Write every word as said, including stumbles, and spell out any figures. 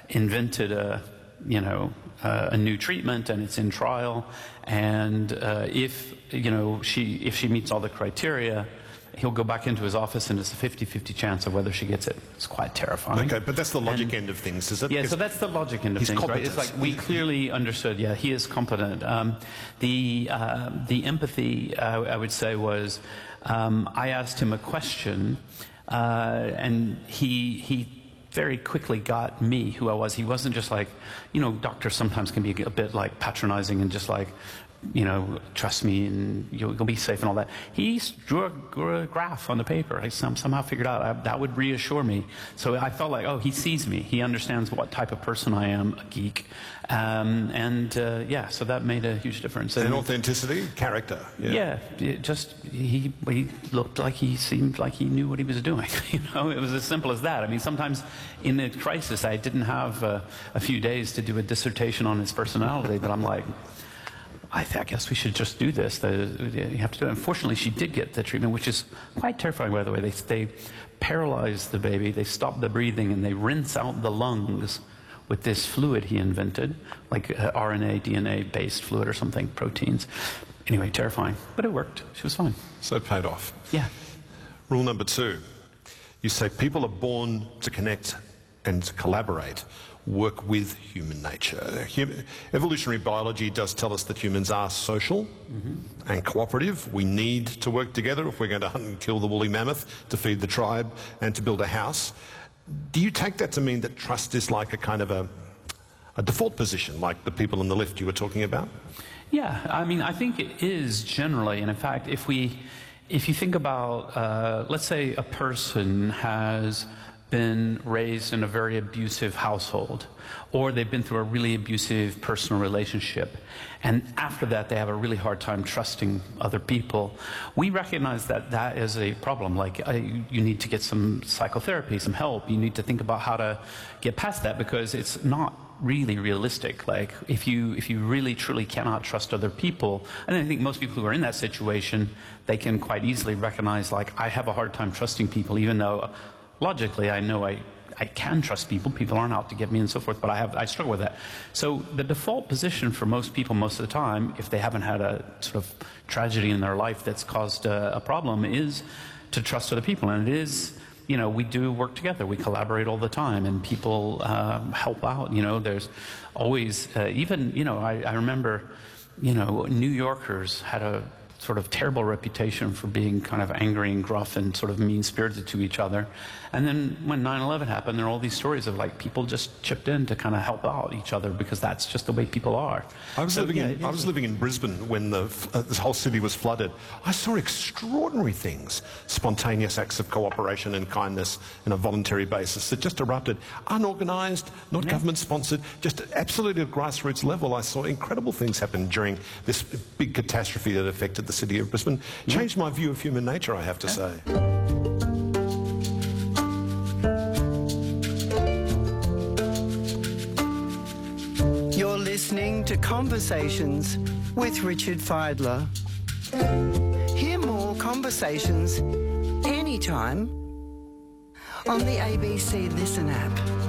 invented a, you know, uh, a new treatment, and it's in trial. And uh, if, you know, she, if she meets all the criteria, he'll go back into his office, and it's a fifty fifty chance of whether she gets it. It's quite terrifying. Okay, but that's the logic and, end of things, is it? Yeah, so that's the logic end of He's things, competent. right? It's like we clearly understood, yeah, he is competent. Um, the, uh, the empathy, uh, I would say, was um, I asked him a question, uh, and he, he very quickly got me, who I was. He wasn't just like, you know, doctors sometimes can be a bit like patronizing and just like, you know, trust me and you'll, you'll be safe and all that. He drew a, drew a graph on the paper. I some, somehow figured out I, that would reassure me. So I felt like, oh, he sees me. He understands what type of person I am, a geek. Um, and uh, yeah, so that made a huge difference. And, and authenticity, character. Yeah, yeah it just he, he looked like he seemed like he knew what he was doing. You know, it was as simple as that. I mean, sometimes in a crisis, I didn't have uh, a few days to do a dissertation on his personality, but I'm like, I, th I guess we should just do this. The, you have to do it. Unfortunately, she did get the treatment, which is quite terrifying, by the way. They, they paralyze the baby, they stop the breathing, and they rinse out the lungs with this fluid he invented, like uh, R N A, D N A-based fluid or something, proteins. Anyway, terrifying. But it worked. She was fine. So it paid off. Yeah. Rule number two. You say people are born to connect and to collaborate. Work with human nature. Hum evolutionary biology does tell us that humans are social mm-hmm. and cooperative. We need to work together if we're going to hunt and kill the woolly mammoth, to feed the tribe, and to build a house. Do you take that to mean that trust is like a kind of a, a default position, like the people in the lift you were talking about? Yeah, I mean, I think it is generally, and in fact, if we, if you think about, uh, let's say a person has been raised in a very abusive household, or they've been through a really abusive personal relationship, and after that they have a really hard time trusting other people, we recognize that that is a problem. Like, uh, you need to get some psychotherapy, some help. You need to think about how to get past that, because it's not really realistic. Like, if you if you really truly cannot trust other people, and I think most people who are in that situation, they can quite easily recognize, like, I have a hard time trusting people, even though logically, I know I, I can trust people. People aren't out to get me and so forth, but I have I struggle with that. So the default position for most people most of the time, if they haven't had a sort of tragedy in their life that's caused a, a problem, is to trust other people. And it is, you know, we do work together. We collaborate all the time, and people um, help out. You know, there's always, uh, even, you know, I, I remember, you know, New Yorkers had a sort of terrible reputation for being kind of angry and gruff and sort of mean-spirited to each other. And then when nine eleven happened, there are all these stories of, like, people just chipped in to kind of help out each other, because that's just the way people are. I was, so, living, yeah, in, I was living in Brisbane when the, uh, this whole city was flooded. I saw extraordinary things, spontaneous acts of cooperation and kindness on a voluntary basis that just erupted. Unorganised, not yeah. government-sponsored, just absolutely at grassroots level. I saw incredible things happen during this big catastrophe that affected the city of Brisbane. Changed yeah. my view of human nature, I have to yeah. say. You're listening to Conversations with Richard Fidler. Hear more conversations anytime on the A B C Listen app.